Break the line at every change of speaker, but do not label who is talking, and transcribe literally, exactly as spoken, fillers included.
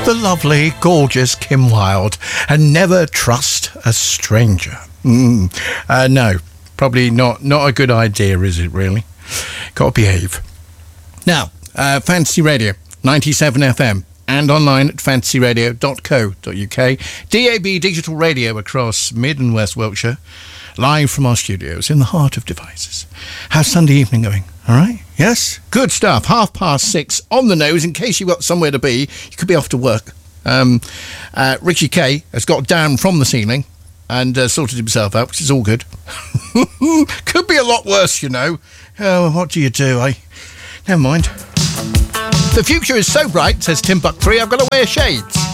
the lovely, gorgeous Kim Wilde, and never trust a stranger. Mm. Uh, no, probably not, not a good idea, is it really? Got to behave. Now, uh, Fantasy Radio, ninety-seven F M, and online at fantasy radio dot co dot uk. D A B digital radio across Mid and West Wiltshire, live from our studios in the heart of devices. How's Sunday evening going? All right? Yes? Good stuff. Half past six on the nose. In case you've got somewhere to be, you could be off to work. Um, uh, Richie K has got down from the ceiling and uh, sorted himself out, which is all good. Could be a lot worse, you know. Oh, what do you do, eh? Never mind. The future is so bright, says Tim Buck three, I've got to wear shades.